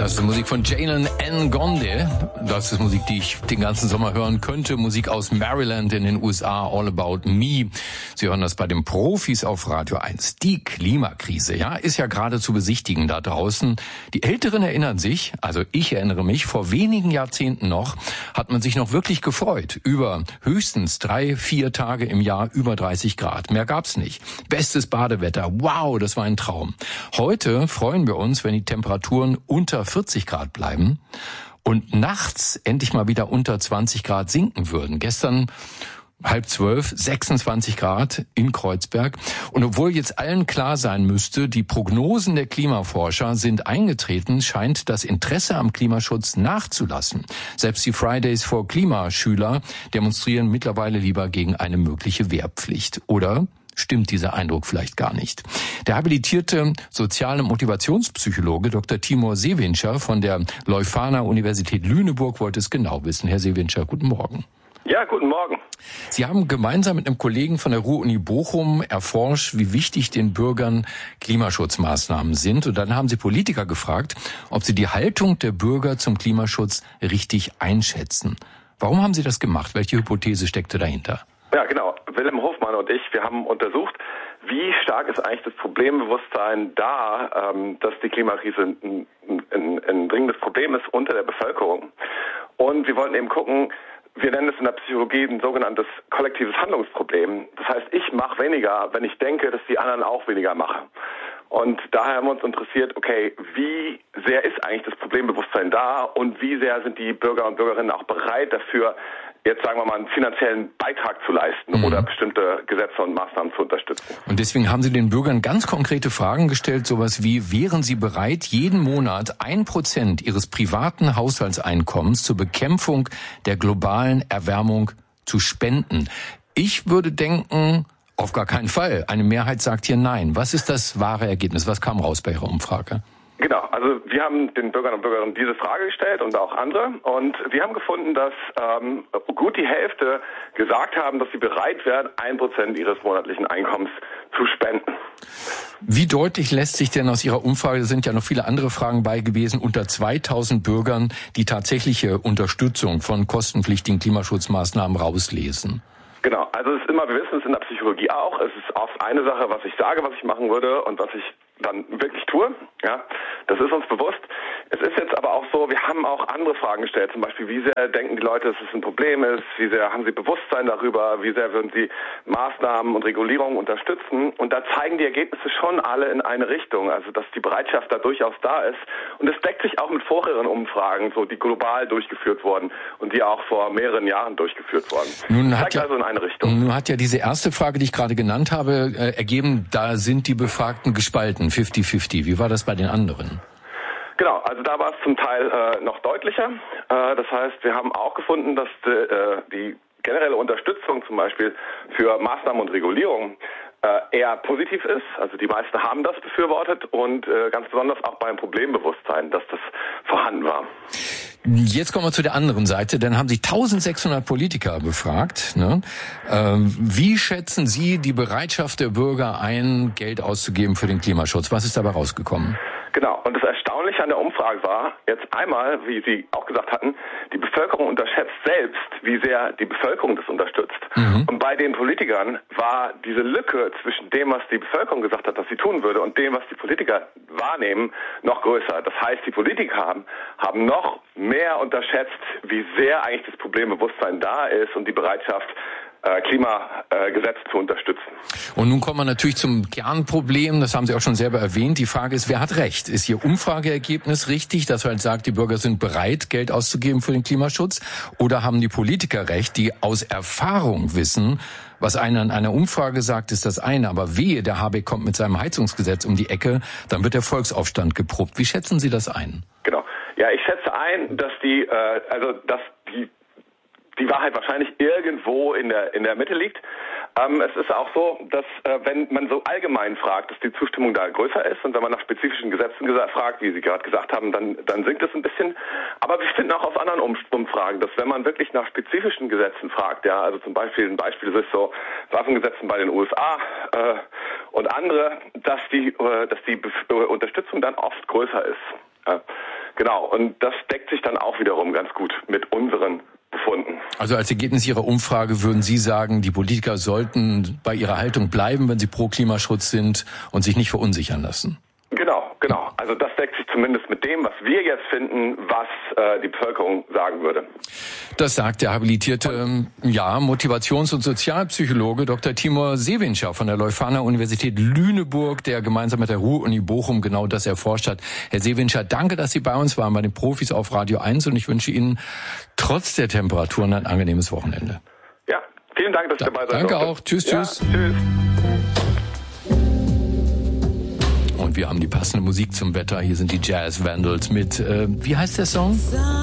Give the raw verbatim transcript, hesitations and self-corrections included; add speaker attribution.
Speaker 1: Das ist Musik von Jalen Ngonde. Das ist Musik, die ich den ganzen Sommer hören könnte. Musik aus Maryland in den U S A, All About Me. Sie hören das bei den Profis auf Radio eins. Die Klimakrise, ja, ist ja gerade zu besichtigen da draußen. Die Älteren erinnern sich, also ich erinnere mich, vor wenigen Jahrzehnten noch, hat man sich noch wirklich gefreut über höchstens drei, vier Tage im Jahr über dreißig Grad. Mehr gab's nicht. Bestes Badewetter. Wow, das war ein Traum. Heute freuen wir uns, wenn die Temperaturen unter vierzig Grad bleiben und nachts endlich mal wieder unter zwanzig Grad sinken würden. Gestern halb zwölf, sechsundzwanzig Grad in Kreuzberg. Und obwohl jetzt allen klar sein müsste, die Prognosen der Klimaforscher sind eingetreten, scheint das Interesse am Klimaschutz nachzulassen. Selbst die Fridays for Klimaschüler demonstrieren mittlerweile lieber gegen eine mögliche Wehrpflicht. Oder stimmt dieser Eindruck vielleicht gar nicht? Der habilitierte Sozial- und Motivationspsychologe Doktor Timur Sevincer von der Leuphana Universität Lüneburg wollte es genau wissen. Herr Sevincer, guten Morgen.
Speaker 2: Ja, guten Morgen.
Speaker 1: Sie haben gemeinsam mit einem Kollegen von der Ruhr-Uni Bochum erforscht, wie wichtig den Bürgern Klimaschutzmaßnahmen sind. Und dann haben Sie Politiker gefragt, ob sie die Haltung der Bürger zum Klimaschutz richtig einschätzen. Warum haben Sie das gemacht? Welche Hypothese steckte dahinter?
Speaker 2: Ja, genau. Wilhelm Hofmann und ich, wir haben untersucht, wie stark ist eigentlich das Problembewusstsein da, ähm, dass die Klimakrise ein, ein, ein dringendes Problem ist unter der Bevölkerung. Und wir wollten eben gucken, wir nennen es in der Psychologie ein sogenanntes kollektives Handlungsproblem. Das heißt, ich mache weniger, wenn ich denke, dass die anderen auch weniger machen. Und daher haben wir uns interessiert, okay, wie sehr ist eigentlich das Problembewusstsein da und wie sehr sind die Bürger und Bürgerinnen auch bereit dafür, jetzt sagen wir mal einen finanziellen Beitrag zu leisten mhm. oder bestimmte Gesetze und Maßnahmen zu unterstützen.
Speaker 1: Und deswegen haben Sie den Bürgern ganz konkrete Fragen gestellt, sowas wie, wären Sie bereit, jeden Monat ein Prozent Ihres privaten Haushaltseinkommens zur Bekämpfung der globalen Erwärmung zu spenden? Ich würde denken, auf gar keinen Fall. Eine Mehrheit sagt hier nein. Was ist das wahre Ergebnis? Was kam raus bei Ihrer Umfrage?
Speaker 2: Genau, also wir haben den Bürgern und Bürgerinnen diese Frage gestellt und auch andere und wir haben gefunden, dass ähm, gut die Hälfte gesagt haben, dass sie bereit wären, ein Prozent ihres monatlichen Einkommens zu spenden.
Speaker 1: Wie deutlich lässt sich denn aus Ihrer Umfrage, da sind ja noch viele andere Fragen bei gewesen, unter zweitausend Bürgern die tatsächliche Unterstützung von kostenpflichtigen Klimaschutzmaßnahmen rauslesen?
Speaker 2: Genau, also es ist immer, wir wissen es in der Psychologie auch, es ist oft eine Sache, was ich sage, was ich machen würde und was ich dann wirklich tue, ja, das ist uns bewusst. Es ist jetzt aber auch so, wir haben auch andere Fragen gestellt, zum Beispiel, wie sehr denken die Leute, dass es ein Problem ist, wie sehr haben sie Bewusstsein darüber, wie sehr würden sie Maßnahmen und Regulierungen unterstützen und da zeigen die Ergebnisse schon alle in eine Richtung, also dass die Bereitschaft da durchaus da ist und es deckt sich auch mit vorherigen Umfragen, so die global durchgeführt wurden und die auch vor mehreren Jahren durchgeführt wurden.
Speaker 1: Nun
Speaker 2: das
Speaker 1: hat
Speaker 2: zeigt
Speaker 1: ja,
Speaker 2: also in eine Richtung.
Speaker 1: Nun hat ja diese erste Frage, die ich gerade genannt habe, äh, ergeben, da sind die Befragten gespalten, fifty fifty. Wie war das bei den anderen?
Speaker 2: Genau, also da war es zum Teil äh, noch deutlicher. Äh, das heißt, wir haben auch gefunden, dass de, äh, die generelle Unterstützung zum Beispiel für Maßnahmen und Regulierung äh, eher positiv ist. Also die meisten haben das befürwortet und äh, ganz besonders auch beim Problembewusstsein, dass das vorhanden war.
Speaker 1: Jetzt kommen wir zu der anderen Seite. Dann haben Sie eintausendsechshundert Politiker befragt. Ne? Ähm, wie schätzen Sie die Bereitschaft der Bürger ein, Geld auszugeben für den Klimaschutz? Was ist dabei rausgekommen?
Speaker 2: Genau, und das Erstaunliche an der Umfrage war, jetzt einmal, wie Sie auch gesagt hatten, die Bevölkerung unterschätzt selbst, wie sehr die Bevölkerung das unterstützt. Mhm. Und bei den Politikern war diese Lücke zwischen dem, was die Bevölkerung gesagt hat, dass sie tun würde, und dem, was die Politiker wahrnehmen, noch größer. Das heißt, die Politiker haben, haben noch mehr unterschätzt, wie sehr eigentlich das Problembewusstsein da ist und die Bereitschaft, Klimagesetz zu unterstützen.
Speaker 1: Und nun kommen wir natürlich zum Kernproblem, das haben Sie auch schon selber erwähnt. Die Frage ist, wer hat recht? Ist Ihr Umfrageergebnis richtig, dass halt sagt, die Bürger sind bereit, Geld auszugeben für den Klimaschutz? Oder haben die Politiker recht, die aus Erfahrung wissen, was einer in einer Umfrage sagt, ist das eine, aber wehe, der Habeck kommt mit seinem Heizungsgesetz um die Ecke, dann wird der Volksaufstand geprobt. Wie schätzen Sie das ein?
Speaker 2: Genau. Ja, ich schätze ein, dass die, äh, also dass die die Wahrheit wahrscheinlich irgendwo in der in der Mitte liegt. Ähm, es ist auch so, dass äh, wenn man so allgemein fragt, dass die Zustimmung da größer ist und wenn man nach spezifischen Gesetzen gesagt, fragt, wie Sie gerade gesagt haben, dann dann sinkt es ein bisschen. Aber wir finden auch aus anderen um Umfragen, dass wenn man wirklich nach spezifischen Gesetzen fragt, ja, also zum Beispiel ein Beispiel ist so Waffengesetzen bei den U S A äh, und andere, dass die äh, dass die Be Unterstützung dann oft größer ist. Ja. Genau, und das deckt sich dann auch wiederum ganz gut mit unseren Befunden.
Speaker 1: Also als Ergebnis Ihrer Umfrage würden Sie sagen, die Politiker sollten bei ihrer Haltung bleiben, wenn sie pro Klimaschutz sind und sich nicht verunsichern lassen?
Speaker 2: Genau, genau. Also das deckt sich zumindest mit dem, was wir jetzt finden, was äh, die Bevölkerung sagen würde.
Speaker 1: Das sagt der habilitierte ähm, ja, Motivations- und Sozialpsychologe Doktor Timur Sevincer von der Leuphana-Universität Lüneburg, der gemeinsam mit der Ruhr-Uni Bochum genau das erforscht hat. Herr Sevincer, danke, dass Sie bei uns waren, bei den Profis auf Radio eins, und ich wünsche Ihnen trotz der Temperaturen ein angenehmes Wochenende.
Speaker 2: Ja, vielen Dank, dass Sie dabei sein
Speaker 1: Danke
Speaker 2: durfte.
Speaker 1: auch. Tschüss,
Speaker 2: ja,
Speaker 1: tschüss.
Speaker 2: Tschüss.
Speaker 1: Und wir haben die passende Musik zum Wetter. Hier sind die Jazz Vandals mit, äh, wie heißt der Song?